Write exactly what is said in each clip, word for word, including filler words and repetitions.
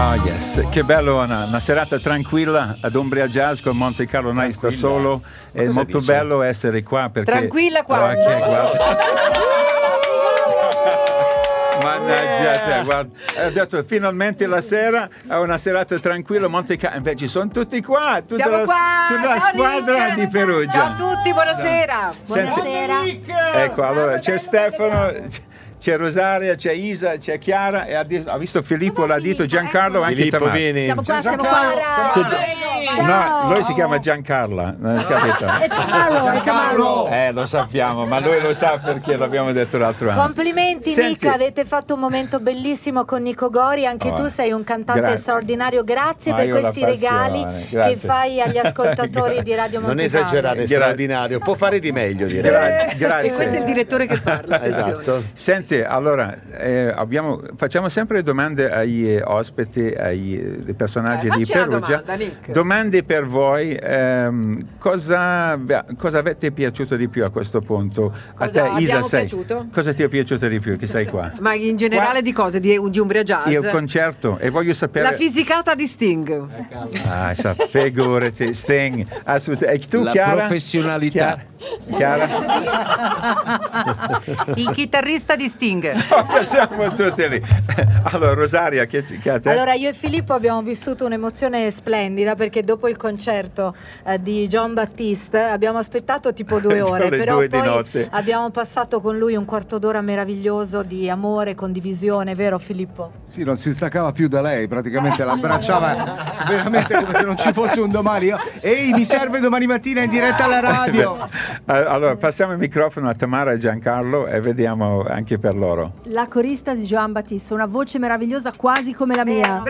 Oh yes, che bello, una, una serata tranquilla ad Umbria Jazz con Monte Carlo Nice da solo. È molto dice? bello essere qua perché... Tranquilla qua. Oh, okay, guarda. Mannaggia te, guarda. Ho detto finalmente la sera è una serata tranquilla Monte Carlo, invece sono tutti qua, tutta Siamo la, qua. tutta la squadra di Perugia. Ciao a tutti, buonasera. Senti, Buonasera. ecco, allora c'è Stefano, c'è Rosaria, c'è Isa, c'è Chiara e ha, di- ha visto Filippo, l'ha detto Giancarlo, anche Filippo, Tamara. vieni. Siamo qua, siamo qua. No, lui si chiama Giancarla, non hai capito? È Tamarro, è Tamarro. Eh, lo sappiamo, ma lui lo sa perché l'abbiamo detto l'altro anno. Complimenti Senti- Nick, avete fatto un momento bellissimo con Nico Gori, anche Oh, tu sei un cantante grazie. straordinario, grazie Ma per io la questi passione, regali grazie. che fai agli ascoltatori di Radio Non Monte Carlo. esagerare, straordinario, può fare di meglio, direi. Gra- grazie. E questo è il direttore che parla. Esatto. Senti, allora, eh, abbiamo, facciamo sempre domande agli eh, ospiti, ai eh, personaggi Eh, di facci una Perugia. domanda, Nick. Domande per voi. ehm, cosa, cosa avete piaciuto di più a questo punto? Cosa a te, Isa, abbiamo sei. piaciuto? Cosa ti è piaciuto di più che sei qua? Ma in generale Qua- di cose? Di, di Umbria Jazz? Il concerto e voglio sapere. La fisicata di Sting. Ah, sa, figurati, Sting, assolutamente. E tu, La Chiara? professionalità. Chiara? Il chitarrista di Sting. Oh, siamo tutti lì. Allora, Rosaria, che, che a te? Allora io e Filippo abbiamo vissuto un'emozione splendida perché dopo il concerto eh, di John Baptiste abbiamo aspettato tipo due ore, Le però due di poi notte. abbiamo passato con lui un quarto d'ora meraviglioso di amore, condivisione, vero Filippo? Sì, non si staccava più da lei, praticamente l'abbracciava veramente come se non ci fosse un domani. Io, ehi, mi serve domani mattina in diretta alla radio. Allora, passiamo il microfono a Tamara e Giancarlo e vediamo anche per loro. La corista di Joan Battista, una voce meravigliosa quasi come la mia.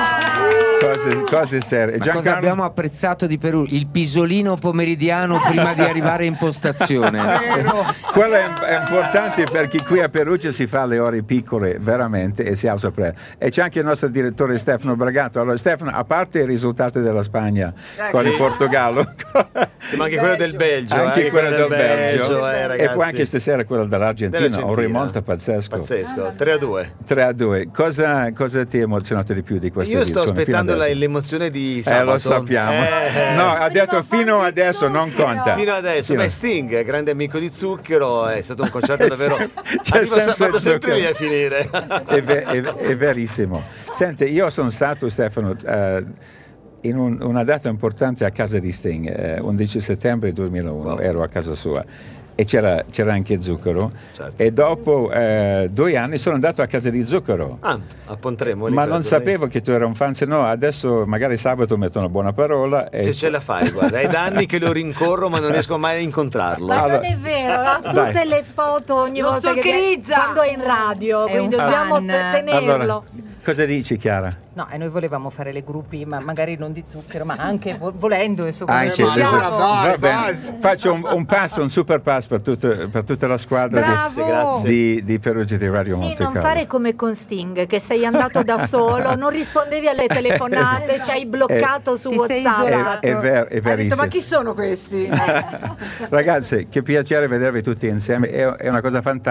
Cose, cose serie. Ma cosa abbiamo apprezzato di Perù? Il pisolino pomeridiano prima di arrivare in postazione. Quello è, è importante perché qui a Perugia si fa le ore piccole veramente e si alza presto. E c'è anche il nostro direttore Stefano Bragato. Allora Stefano, a parte i risultati della Spagna con il Portogallo, Sì, ma anche quello del Belgio, anche eh, quello del Belgio, eh, e ragazzi. poi anche stasera quello dell'Argentina, un Dell'Argentina. rimonta pazzesco. Pazzesco, tre a due. tre a due. Cosa, cosa ti ha emozionato di più di questa Io sto edizione fino aspettando la- adesso? l'emozione di Eh, sabato. lo sappiamo. Eh. No, ha detto fino adesso non conta. Fino adesso, Fino- beh, Sting, grande amico di Zucchero, è stato un concerto davvero. C'è Arriva sempre vado sempre Zucchero. lì a finire. È, ve- è- è verissimo. Senti, io sono stato, Stefano, eh, in un- una data importante a casa di Sting, eh, undici settembre duemilauno, Wow. ero a casa sua. E c'era, c'era anche Zucchero. Certo. E dopo eh, due anni sono andato a casa di Zucchero. Ah, a Pontremo. lì Ma per non la zona sapevo che tu eri un fan, se no adesso magari sabato metto una buona parola. lì. E... Se ce la fai, guarda, è da anni che lo rincorro, ma non riesco mai a incontrarlo. Ma Allora- non è vero, ha tutte Dai. le foto ogni Lo volta che stalkerizza. quando è in radio, È quindi un dobbiamo fan. te- tenerlo. Allora, cosa dici, Chiara? No, e noi volevamo fare le gruppi, ma magari non di Zucchero, ma anche vo- volendo, insomma. Anche possiamo- esatto. dai, Va bene. basta. Faccio un, un passo, un super pass per, tutto- per tutta la squadra di- Bravo. Grazie. di, di Perugia di Radio Sì, Monte non Carlo. fare come con Sting, che sei andato da solo, non rispondevi alle telefonate, ci hai bloccato su Ti sei WhatsApp. isolato. È, è, ver- è Ha detto, verissimo. ma chi sono questi? Ragazzi, che piacere vedervi tutti insieme, è, è una cosa fantastica.